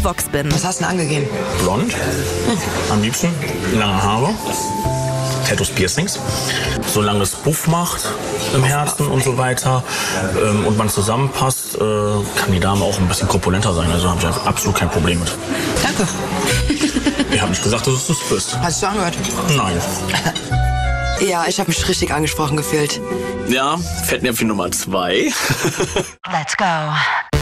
Vox bin. Was hast du denn angegeben? Blond, am liebsten, lange Haare, Tattoos, Piercings, solange es Puff macht im Herzen und so weiter und man zusammenpasst, kann die Dame auch ein bisschen korpulenter sein. Also habe ich absolut kein Problem mit. Danke. Ich habe nicht gesagt, dass du es bist. Hast du angehört? Nein. Ja, ich habe mich richtig angesprochen gefühlt. Ja, Fettnäpfchen Nummer 2. Let's go.